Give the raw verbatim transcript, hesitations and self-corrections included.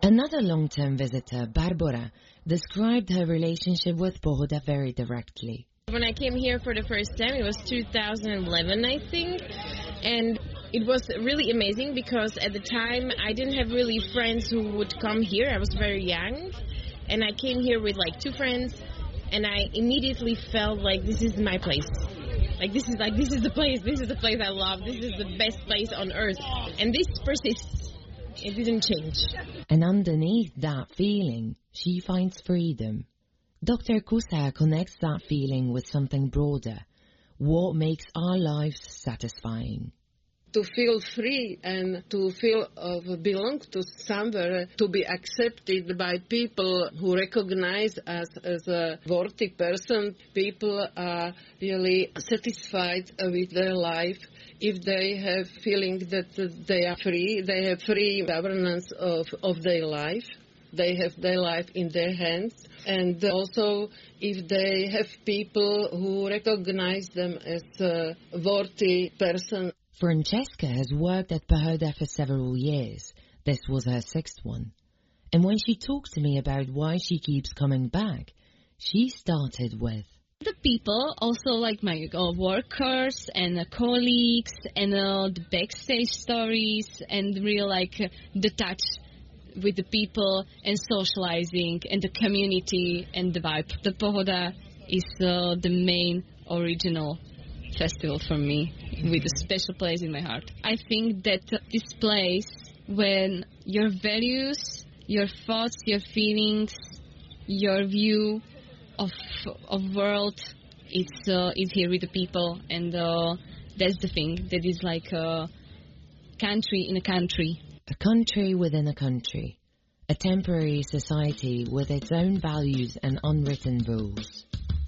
Another long-term visitor, Barbara, described her relationship with Pohoda very directly. When I came here for the first time, it was two thousand eleven, I think, and it was really amazing because at the time I didn't have really friends who would come here. I was very young, and I came here with like two friends, and I immediately felt like this is my place. Like this is like this is the place. This is the place I love. This is the best place on earth, and this persists. It didn't change. And underneath that feeling, she finds freedom. Doctor Kusa connects that feeling with something broader. What makes our lives satisfying? To feel free and to feel of belong to somewhere, to be accepted by people who recognize us as a worthy person. People are really satisfied with their life. If they have feeling that they are free, they have free governance of, of their life. They have their life in their hands. And also, if they have people who recognize them as a worthy person. Francesca has worked at Pohoda for several years. This was her sixth one. And when she talked to me about why she keeps coming back, she started with the people, also like my uh, workers and uh, colleagues and uh, the backstage stories and real like uh, the touch with the people and socializing and the community and the vibe. The Pohoda is uh, the main original festival for me, with a special place in my heart. I think that uh, this place, when your values, your thoughts, your feelings, your view of of world, it's uh, is here with the people, and uh, that's the thing. That is like a country in a country. A country within a country. A temporary society with its own values and unwritten rules.